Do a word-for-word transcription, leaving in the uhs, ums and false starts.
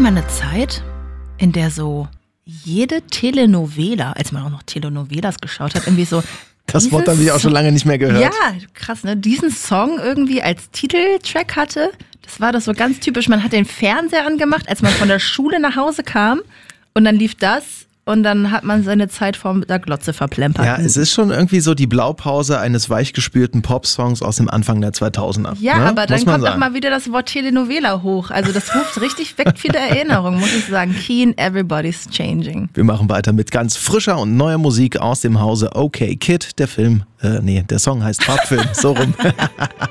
mal eine Zeit, in der so jede Telenovela, als man auch noch Telenovelas geschaut hat, irgendwie so. Das Wort habe ich auch schon lange nicht mehr gehört. Ja, krass, ne? Diesen Song irgendwie als Titeltrack hatte, das war das so ganz typisch. Man hat den Fernseher angemacht, als man von der Schule nach Hause kam und dann lief das und dann hat man seine Zeit vor der Glotze verplempert. Ja, es ist schon irgendwie so die Blaupause eines weichgespülten Popsongs aus dem Anfang der zweitausender. Ja, ne? aber dann kommt sagen. auch mal wieder das Wort Telenovela hoch. Also das ruft richtig, weckt viele Erinnerungen, muss ich sagen. Keen, everybody's changing. Wir machen weiter mit ganz frischer und neuer Musik aus dem Hause Okay Kid. Der Film, äh, nee, der Song heißt Farbfilm, so rum.